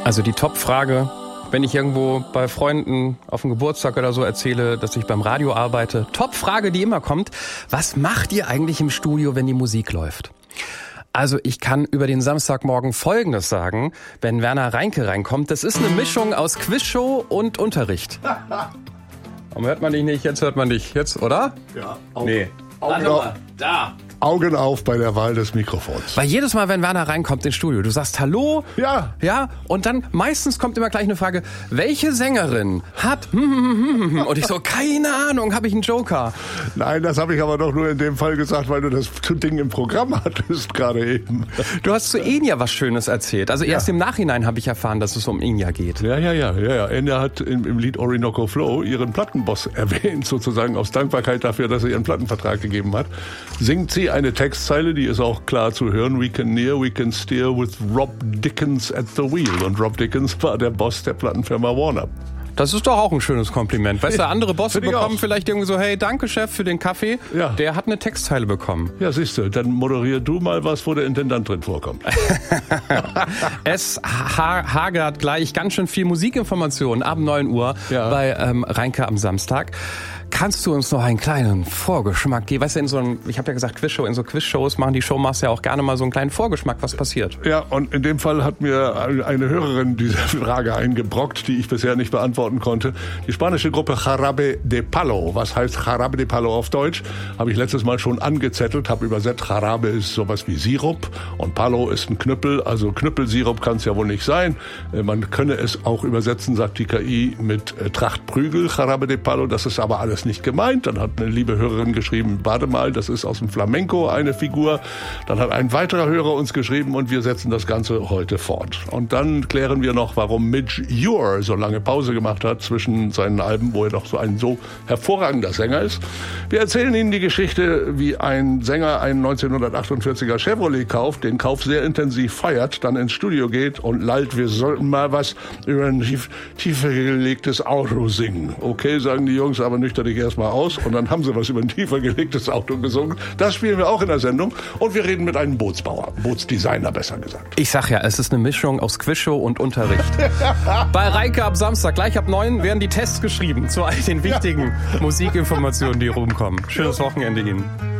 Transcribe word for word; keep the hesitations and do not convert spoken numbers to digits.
Also die Top-Frage, wenn ich irgendwo bei Freunden auf dem Geburtstag oder so erzähle, dass ich beim Radio arbeite. Top-Frage, die immer kommt: Was macht ihr eigentlich im Studio, wenn die Musik läuft? Also ich kann über den Samstagmorgen Folgendes sagen, wenn Werner Reinke reinkommt. Das ist eine Mischung aus Quizshow und Unterricht. Warum hört man dich nicht? Jetzt hört man dich. Jetzt, oder? Ja. Augen, Nee. Augen, auf, Da. Augen auf bei der Wahl des Mikrofons. Weil jedes Mal, wenn Werner reinkommt ins Studio, du sagst Hallo. Ja. Ja. Und dann meistens kommt immer gleich eine Frage, welche Sängerin hat und ich so, keine Ahnung, habe ich einen Joker? Nein, das habe ich aber doch nur in dem Fall gesagt, weil du das Ding im Programm hattest gerade eben. Du hast zu Enya was Schönes erzählt. Also erst Ja. im Nachhinein habe ich erfahren, dass es um Enya geht. Ja, ja, ja, ja, ja. Enya hat im, im Lied Orinoco Flow ihren Plattenboss erwähnt, sozusagen aus Dankbarkeit dafür, dass er ihren Plattenvertrag gegeben hat. Singt sie eine Textzeile, die ist auch klar zu hören. We can near, we can steer with Rob Dickens at the wheel. Und Rob Dickens war der Boss der Plattenfirma Warner. Das ist doch auch ein schönes Kompliment. Weißt du, andere Bosse Find ich bekommen auch. vielleicht irgendwie so, hey, danke Chef für den Kaffee. Ja. Der hat eine Textzeile bekommen. Ja, siehst du, dann moderier du mal was, wo der Intendant drin vorkommt. Es ha hagert gleich ganz schön viel Musikinformationen ab neun Uhr Ja. bei ähm, Reinke am Samstag. Kannst du uns noch einen kleinen Vorgeschmack geben? Weißt du, in so einem, ich habe ja gesagt Quizshow, in so Quizshows machen die Showmaster ja auch gerne mal so einen kleinen Vorgeschmack, was passiert. Ja, und in dem Fall hat mir eine Hörerin diese Frage eingebrockt, die ich bisher nicht beantworten konnte. Die spanische Gruppe Jarabe de Palo, was heißt Jarabe de Palo auf Deutsch, habe ich letztes Mal schon angezettelt, habe übersetzt, Jarabe ist sowas wie Sirup und Palo ist ein Knüppel, also Knüppelsirup kann es ja wohl nicht sein. Man könne es auch übersetzen, sagt die K I, mit Trachtprügel, Jarabe de Palo, das ist aber alles nicht gemeint. Dann hat eine liebe Hörerin geschrieben, warte mal, das ist aus dem Flamenco eine Figur. Dann hat ein weiterer Hörer uns geschrieben und wir setzen das Ganze heute fort. Und dann klären wir noch, warum Midge Ure so lange Pause gemacht hat zwischen seinen Alben, wo er doch so ein so hervorragender Sänger ist. Wir erzählen Ihnen die Geschichte, wie ein Sänger einen neunzehnhundertachtundvierziger Chevrolet kauft, den Kauf sehr intensiv feiert, dann ins Studio geht und lallt, wir sollten mal was über ein tief, tiefer gelegtes Auto singen. Okay, sagen die Jungs, aber nüchtern dich erstmal aus. Und dann haben sie was über ein tiefer gelegtes Auto gesungen. Das spielen wir auch in der Sendung. Und wir reden mit einem Bootsbauer, Bootsdesigner besser gesagt. Ich sag ja, es ist eine Mischung aus Quizshow und Unterricht. Bei Reinke am Samstag, gleich ab neun, werden die Tests geschrieben zu all den wichtigen ja. Musikinformationen, die rumkommen. Schönes Wochenende Ihnen.